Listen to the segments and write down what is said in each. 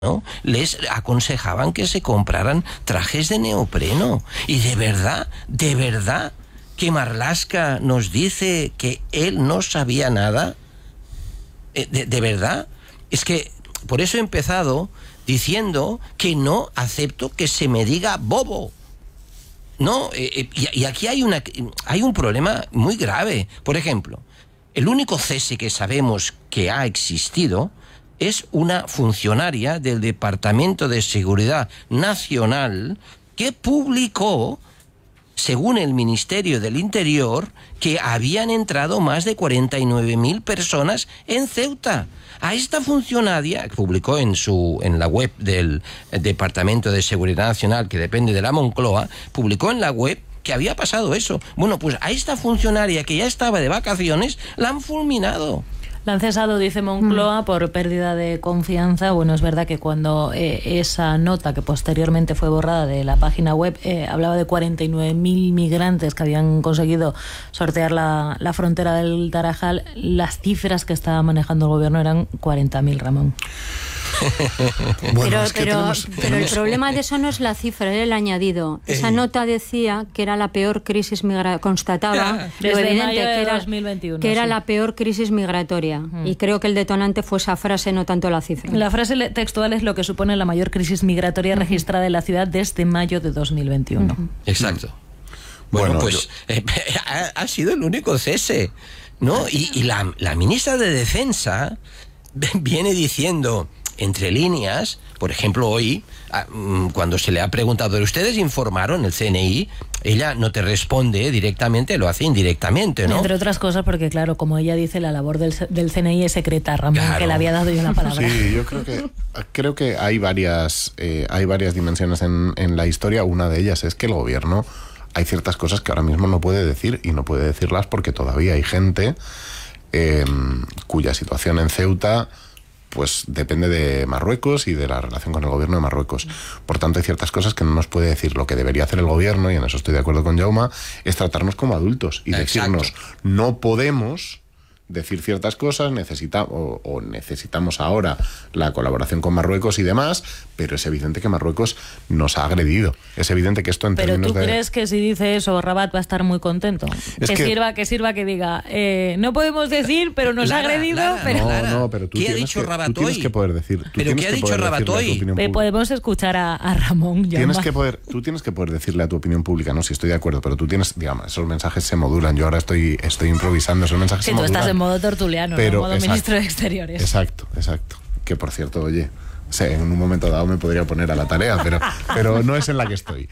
¿no? Les aconsejaban que se compraran trajes de neopreno. Y de verdad, que Marlaska nos dice que él no sabía nada. De verdad. Es que por eso he empezado diciendo que no acepto que se me diga bobo. No, y aquí hay un problema muy grave. Por ejemplo, el único cese que sabemos que ha existido es una funcionaria del Departamento de Seguridad Nacional que publicó, según el Ministerio del Interior, que habían entrado más de 49.000 personas en Ceuta. A esta funcionaria, que publicó en la web del Departamento de Seguridad Nacional, que depende de la Moncloa, publicó en la web que había pasado eso. Bueno, pues a esta funcionaria que ya estaba de vacaciones, la han fulminado. La han cesado, dice Moncloa, por pérdida de confianza. Bueno, es verdad que cuando esa nota, que posteriormente fue borrada de la página web, hablaba de 49.000 migrantes que habían conseguido sortear la frontera del Tarajal, las cifras que estaba manejando el gobierno eran 40.000, Ramón. Bueno, pero el problema de eso no es la cifra, era el añadido. Esa nota decía que era la peor crisis migratoria, constataba lo evidente que era la peor crisis migratoria. Y creo que el detonante fue esa frase, no tanto la cifra. La frase textual es lo que supone la mayor crisis migratoria registrada en la ciudad desde mayo de 2021. Exacto. Bueno, pues ha sido el único cese, ¿no? Y la ministra de Defensa viene diciendo, entre líneas, por ejemplo, hoy, cuando se le ha preguntado, ¿ustedes informaron el CNI? Ella no te responde directamente, lo hace indirectamente, ¿no? Entre otras cosas porque, claro, como ella dice, la labor del CNI es secreta, Ramón, claro, que le había dado yo la palabra. Sí, yo creo que hay varias dimensiones en la historia. Una de ellas es que el gobierno, hay ciertas cosas que ahora mismo no puede decir, y no puede decirlas porque todavía hay gente cuya situación en Ceuta pues depende de Marruecos y de la relación con el gobierno de Marruecos. Por tanto, hay ciertas cosas que no nos puede decir. Lo que debería hacer el gobierno, y en eso estoy de acuerdo con Jaume, es tratarnos como adultos y decirnos, no podemos decir ciertas cosas, necesitamos ahora la colaboración con Marruecos y demás, pero es evidente que Marruecos nos ha agredido. Es evidente que esto en términos de... ¿Pero tú crees que si dice eso Rabat va a estar muy contento? Que sirva que diga, no podemos decir, pero nos ha agredido... No, pero tú tienes que poder decir... ¿Pero qué ha dicho Rabat hoy? Podemos escuchar a Ramón. Tú tienes que poder decirle a tu opinión pública, no, si estoy de acuerdo, pero tú tienes, digamos, esos mensajes se modulan. Yo ahora estoy improvisando, esos mensajes se modulan. Tú estás en modo tertuliano, pero, ¿no? Modo ministro de Exteriores. Exacto. Que por cierto, oye, en un momento dado me podría poner a la tarea, pero no es en la que estoy.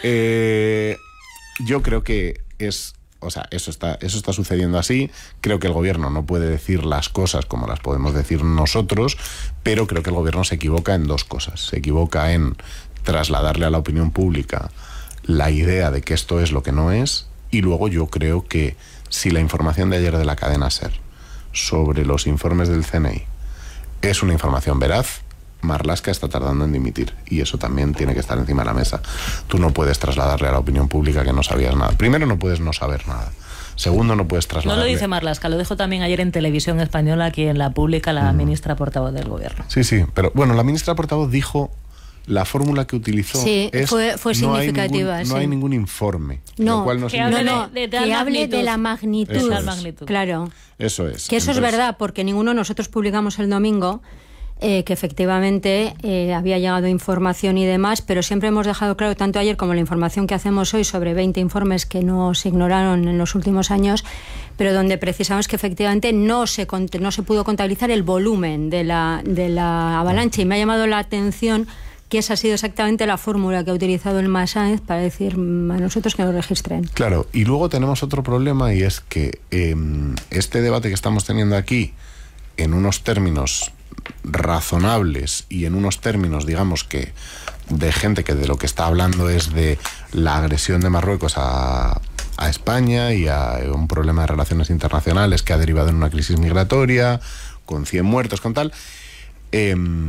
Yo creo que eso está sucediendo así. Creo que el gobierno no puede decir las cosas como las podemos decir nosotros, pero creo que el gobierno se equivoca en dos cosas. Se equivoca en trasladarle a la opinión pública la idea de que esto es lo que no es, y luego yo creo que si la información de ayer de la cadena SER sobre los informes del CNI es una información veraz, Marlaska está tardando en dimitir, y eso también tiene que estar encima de la mesa. Tú no puedes trasladarle a la opinión pública que no sabías nada. Primero, no puedes no saber nada. Segundo, no puedes trasladarle... No lo dice Marlaska, lo dijo también ayer en Televisión Española, aquí en la pública, la ministra portavoz del gobierno. Sí, pero bueno, la ministra portavoz dijo... La fórmula que utilizó fue significativa. No hay ningún informe. No, lo cual no que hable de la magnitud. Claro. Eso es. Que eso es verdad, porque ninguno de nosotros publicamos el domingo que efectivamente había llegado información y demás, pero siempre hemos dejado claro, tanto ayer como la información que hacemos hoy sobre 20 informes que nos ignoraron en los últimos años, pero donde precisamos que efectivamente no se pudo contabilizar el volumen de la avalancha, y me ha llamado la atención que esa ha sido exactamente la fórmula que ha utilizado el Sáenz para decir a nosotros que lo registren. Claro, y luego tenemos otro problema, y es que este debate que estamos teniendo aquí, en unos términos razonables y en unos términos, digamos, que de gente que de lo que está hablando es de la agresión de Marruecos a España y a un problema de relaciones internacionales que ha derivado en una crisis migratoria, con 100 muertos, con tal...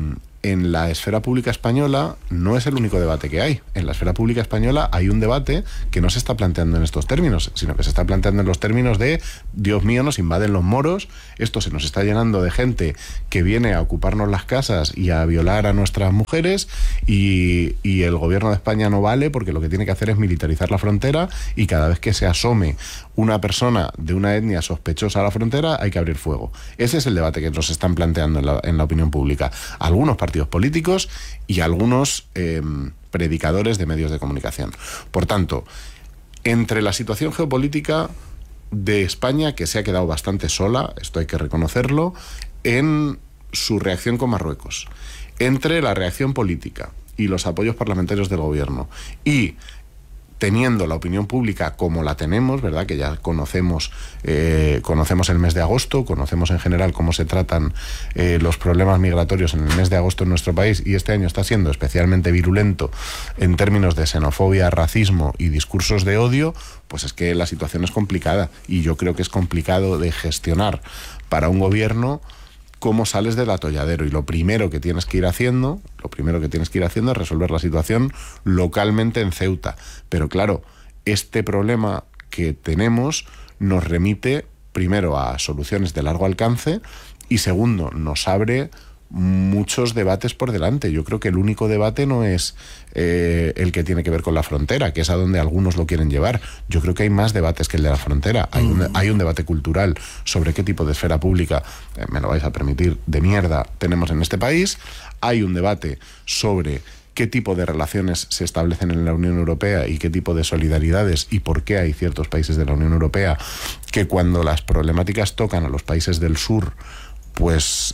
en la esfera pública española no es el único debate que hay. En la esfera pública española hay un debate que no se está planteando en estos términos, sino que se está planteando en los términos de, Dios mío, nos invaden los moros, esto se nos está llenando de gente que viene a ocuparnos las casas y a violar a nuestras mujeres, y el gobierno de España no vale porque lo que tiene que hacer es militarizar la frontera, y cada vez que se asome una persona de una etnia sospechosa a la frontera hay que abrir fuego. Ese es el debate que nos están planteando en la opinión pública algunos partidos políticos y algunos predicadores de medios de comunicación. Por tanto, entre la situación geopolítica de España, que se ha quedado bastante sola, esto hay que reconocerlo, en su reacción con Marruecos, entre la reacción política y los apoyos parlamentarios del gobierno, y teniendo la opinión pública como la tenemos, ¿verdad? Que ya conocemos el mes de agosto, conocemos en general cómo se tratan los problemas migratorios en el mes de agosto en nuestro país, y este año está siendo especialmente virulento en términos de xenofobia, racismo y discursos de odio, pues es que la situación es complicada, y yo creo que es complicado de gestionar para un gobierno cómo sales del atolladero, y lo primero que tienes que ir haciendo es resolver la situación localmente en Ceuta. Pero claro, este problema que tenemos nos remite primero a soluciones de largo alcance, y segundo, nos abre muchos debates por delante. Yo creo que el único debate no es el que tiene que ver con la frontera, que es a donde algunos lo quieren llevar. Yo creo que hay más debates que el de la frontera. Hay un debate cultural sobre qué tipo de esfera pública, me lo vais a permitir, de mierda tenemos en este país. Hay un debate sobre qué tipo de relaciones se establecen en la Unión Europea y qué tipo de solidaridades, y por qué hay ciertos países de la Unión Europea que cuando las problemáticas tocan a los países del sur, pues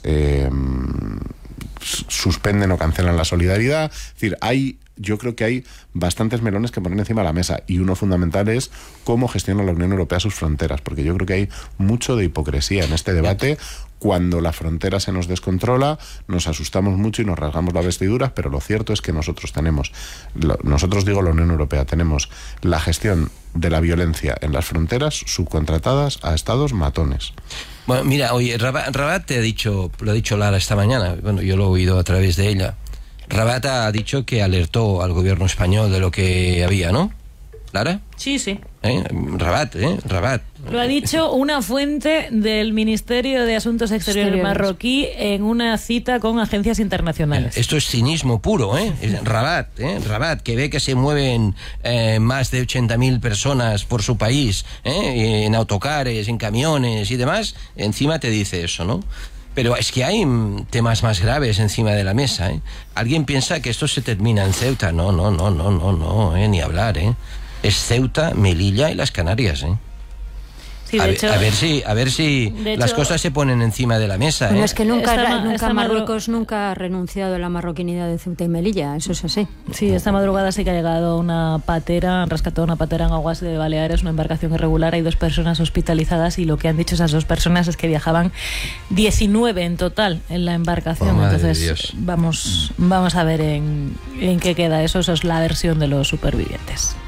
suspenden o cancelan la solidaridad. Es decir, yo creo que hay bastantes melones que poner encima de la mesa, y uno fundamental es cómo gestiona la Unión Europea sus fronteras, porque yo creo que hay mucho de hipocresía en este debate. Cuando la frontera se nos descontrola, nos asustamos mucho y nos rasgamos las vestiduras, pero lo cierto es que nosotros digo la Unión Europea, tenemos la gestión de la violencia en las fronteras subcontratadas a estados matones. Bueno, mira, oye, Rabat lo ha dicho Lara esta mañana, bueno, yo lo he oído a través de ella. Rabat ha dicho que alertó al gobierno español de lo que había, ¿no? ¿Lara? Sí. Rabat. Lo ha dicho una fuente del Ministerio de Asuntos Exteriores marroquí en una cita con agencias internacionales. Esto es cinismo puro, ¿eh? Rabat, que ve que se mueven más de 80.000 personas por su país, en autocares, en camiones y demás, encima te dice eso, ¿no? Pero es que hay temas más graves encima de la mesa, ¿eh? Alguien piensa que esto se termina en Ceuta. No, ni hablar, ¿eh? Es Ceuta, Melilla y las Canarias, ¿eh? Sí, de hecho, a ver si las cosas se ponen encima de la mesa. Bueno, es que nunca Marruecos nunca ha renunciado a la marroquinidad de Ceuta y Melilla, eso es así. Sí, esta madrugada sí que ha llegado una patera, han rescatado una patera en aguas de Baleares, una embarcación irregular, hay 2 personas hospitalizadas, y lo que han dicho esas 2 personas es que viajaban 19 en total en la embarcación. Entonces vamos a ver en qué queda eso. Eso es la versión de los supervivientes.